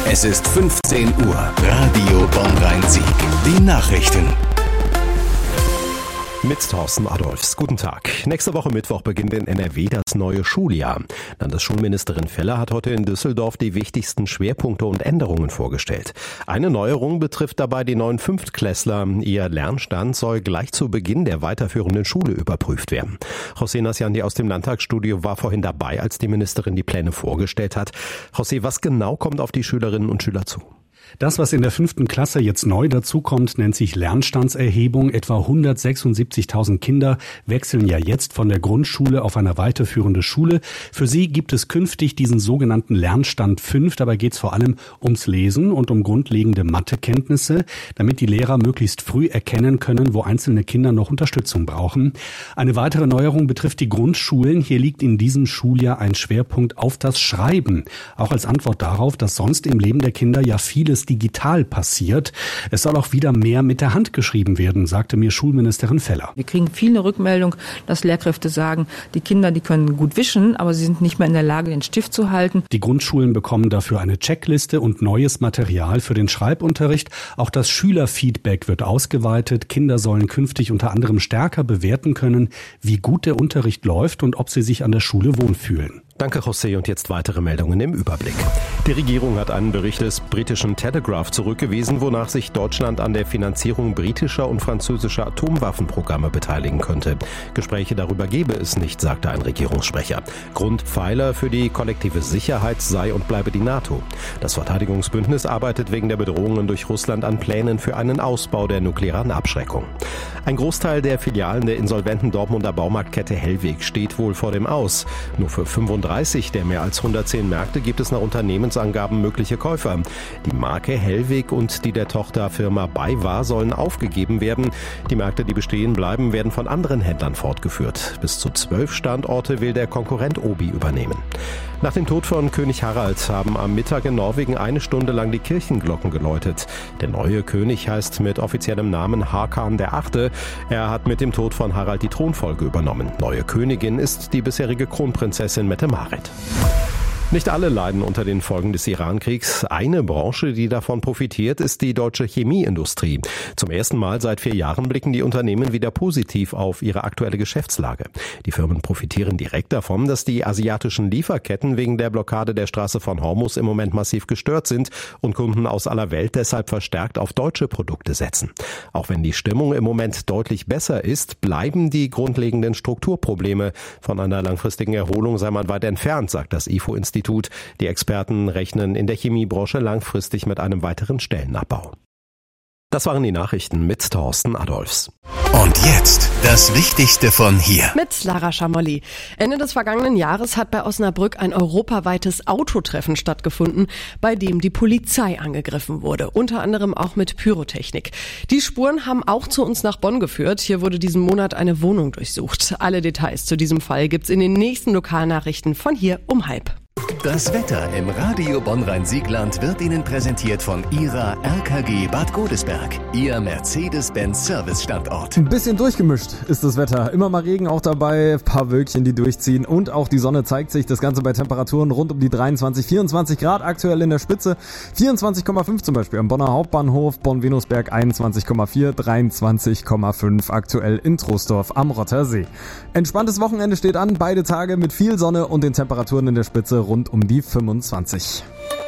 Es ist 15 Uhr. Radio Bonn-Rhein-Sieg. Die Nachrichten. Mit Thorsten Adolfs. Guten Tag. Nächste Woche Mittwoch beginnt in NRW das neue Schuljahr. Landesschulministerin Feller hat heute in Düsseldorf die wichtigsten Schwerpunkte und Änderungen vorgestellt. Eine Neuerung betrifft dabei die neuen Fünftklässler. Ihr Lernstand soll gleich zu Beginn der weiterführenden Schule überprüft werden. José Nasciandi aus dem Landtagsstudio war vorhin dabei, als die Ministerin die Pläne vorgestellt hat. José, was genau kommt auf die Schülerinnen und Schüler zu? Das, was in der 5. Klasse jetzt neu dazukommt, nennt sich Lernstandserhebung. Etwa 176.000 Kinder wechseln ja jetzt von der Grundschule auf eine weiterführende Schule. Für sie gibt es künftig diesen sogenannten Lernstand 5. Dabei geht es vor allem ums Lesen und um grundlegende Mathekenntnisse, damit die Lehrer möglichst früh erkennen können, wo einzelne Kinder noch Unterstützung brauchen. Eine weitere Neuerung betrifft die Grundschulen. Hier liegt in diesem Schuljahr ein Schwerpunkt auf das Schreiben. Auch als Antwort darauf, dass sonst im Leben der Kinder ja vieles digital passiert. Es soll auch wieder mehr mit der Hand geschrieben werden, sagte mir Schulministerin Feller. Wir kriegen viele Rückmeldungen, dass Lehrkräfte sagen, die Kinder, die können gut wischen, aber sie sind nicht mehr in der Lage, den Stift zu halten. Die Grundschulen bekommen dafür eine Checkliste und neues Material für den Schreibunterricht. Auch das Schülerfeedback wird ausgeweitet. Kinder sollen künftig unter anderem stärker bewerten können, wie gut der Unterricht läuft und ob sie sich an der Schule wohlfühlen. Danke, José. Und jetzt weitere Meldungen im Überblick. Die Regierung hat einen Bericht des britischen Telegraph zurückgewiesen, wonach sich Deutschland an der Finanzierung britischer und französischer Atomwaffenprogramme beteiligen könnte. Gespräche darüber gebe es nicht, sagte ein Regierungssprecher. Grundpfeiler für die kollektive Sicherheit sei und bleibe die NATO. Das Verteidigungsbündnis arbeitet wegen der Bedrohungen durch Russland an Plänen für einen Ausbau der nuklearen Abschreckung. Ein Großteil der Filialen der insolventen Dortmunder Baumarktkette Hellweg steht wohl vor dem Aus. Nur für 35 der mehr als 110 Märkte gibt es nach Unternehmensangaben mögliche Käufer. Die Marke Hellweg und die der Tochterfirma BayWa sollen aufgegeben werden. Die Märkte, die bestehen bleiben, werden von anderen Händlern fortgeführt. Bis zu 12 Standorte will der Konkurrent Obi übernehmen. Nach dem Tod von König Harald haben am Mittag in Norwegen 1 Stunde lang die Kirchenglocken geläutet. Der neue König heißt mit offiziellem Namen Hakan VIII. Er hat mit dem Tod von Harald die Thronfolge übernommen. Neue Königin ist die bisherige Kronprinzessin Mette-Marit. Nicht alle leiden unter den Folgen des Iran-Kriegs. Eine Branche, die davon profitiert, ist die deutsche Chemieindustrie. Zum ersten Mal seit 4 Jahren blicken die Unternehmen wieder positiv auf ihre aktuelle Geschäftslage. Die Firmen profitieren direkt davon, dass die asiatischen Lieferketten wegen der Blockade der Straße von Hormuz im Moment massiv gestört sind und Kunden aus aller Welt deshalb verstärkt auf deutsche Produkte setzen. Auch wenn die Stimmung im Moment deutlich besser ist, bleiben die grundlegenden Strukturprobleme. Von einer langfristigen Erholung sei man weit entfernt, sagt das IFO-Institut. Die Experten rechnen in der Chemiebranche langfristig mit einem weiteren Stellenabbau. Das waren die Nachrichten mit Thorsten Adolfs. Und jetzt das Wichtigste von hier. Mit Lara Schamolli. Ende des vergangenen Jahres hat bei Osnabrück ein europaweites Autotreffen stattgefunden, bei dem die Polizei angegriffen wurde. Unter anderem auch mit Pyrotechnik. Die Spuren haben auch zu uns nach Bonn geführt. Hier wurde diesen Monat eine Wohnung durchsucht. Alle Details zu diesem Fall gibt's in den nächsten Lokalnachrichten von hier um 12:30. Das Wetter im Radio Bonn-Rhein-Siegland wird Ihnen präsentiert von Ihrer RKG Bad Godesberg, Ihr Mercedes-Benz-Service-Standort. Ein bisschen durchgemischt ist das Wetter. Immer mal Regen auch dabei, ein paar Wölkchen, die durchziehen und auch die Sonne zeigt sich. Das Ganze bei Temperaturen rund um die 23, 24 Grad aktuell in der Spitze. 24,5 zum Beispiel am Bonner Hauptbahnhof, Bonn-Venusberg 21,4, 23,5 aktuell in Troisdorf am Rottersee. Entspanntes Wochenende steht an, beide Tage mit viel Sonne und den Temperaturen in der Spitze rund um die 25.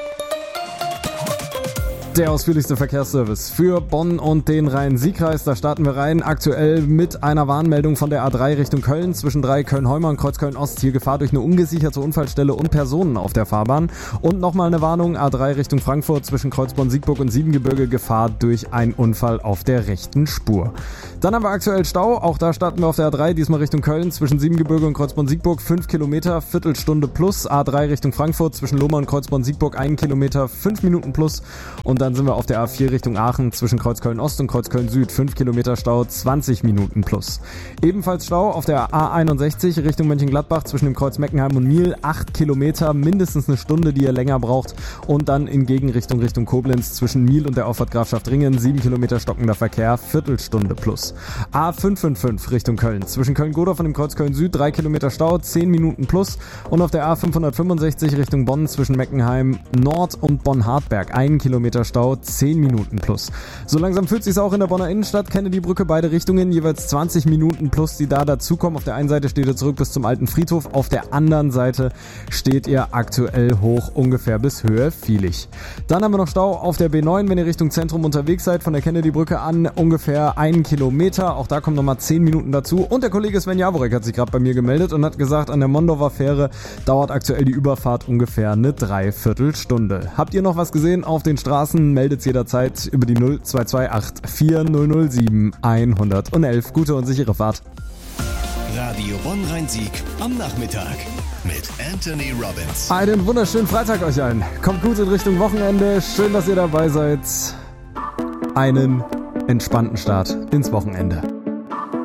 Der ausführlichste Verkehrsservice für Bonn und den Rhein-Sieg-Kreis. Da starten wir rein. Aktuell mit einer Warnmeldung von der A3 Richtung Köln. Zwischen 3 Köln-Heumer und Kreuz Köln-Ost. Hier Gefahr durch eine ungesicherte Unfallstelle und Personen auf der Fahrbahn. Und nochmal eine Warnung. A3 Richtung Frankfurt zwischen Kreuzborn-Siegburg und Siebengebirge. Gefahr durch einen Unfall auf der rechten Spur. Dann haben wir aktuell Stau. Auch da starten wir auf der A3. Diesmal Richtung Köln zwischen Siebengebirge und Kreuzborn-Siegburg. 5 Kilometer, Viertelstunde plus. A3 Richtung Frankfurt zwischen Lohmar und Kreuzborn-Siegburg 1 Kilometer, 5 Minuten plus. Und dann sind wir auf der A4 Richtung Aachen zwischen Kreuzköln Ost und Kreuzköln Süd. 5 Kilometer Stau, 20 Minuten plus. Ebenfalls Stau auf der A61 Richtung Mönchengladbach zwischen dem Kreuz Meckenheim und Miel. 8 Kilometer, mindestens eine Stunde, die ihr länger braucht. Und dann in Gegenrichtung Richtung Koblenz zwischen Miel und der Auffahrt Grafschaft Ringen. 7 Kilometer stockender Verkehr, Viertelstunde plus. A555 Richtung Köln zwischen Köln-Godorf und dem Kreuz Köln Süd. 3 Kilometer Stau, 10 Minuten plus. Und auf der A565 Richtung Bonn zwischen Meckenheim Nord und Bonn-Hartberg. 1 Kilometer Stau, 10 Minuten plus. So langsam fühlt sich's auch in der Bonner Innenstadt. Kennedy-Brücke, beide Richtungen, jeweils 20 Minuten plus, die da dazukommen. Auf der einen Seite steht ihr zurück bis zum alten Friedhof. Auf der anderen Seite steht ihr aktuell hoch ungefähr bis Höhe Viehlich. Dann haben wir noch Stau auf der B9, wenn ihr Richtung Zentrum unterwegs seid. Von der Kennedy-Brücke an ungefähr 1 Kilometer. Auch da kommen nochmal 10 Minuten dazu. Und der Kollege Sven Jaworek hat sich gerade bei mir gemeldet und hat gesagt, an der Mondower Fähre dauert aktuell die Überfahrt ungefähr eine Dreiviertelstunde. Habt ihr noch was gesehen auf den Straßen? Meldet jederzeit über die 0228 4007 111. Gute und sichere Fahrt. Radio Bonn-Rhein-Sieg am Nachmittag mit Anthony Robbins. Einen wunderschönen Freitag euch allen. Kommt gut in Richtung Wochenende. Schön, dass ihr dabei seid. Einen entspannten Start ins Wochenende.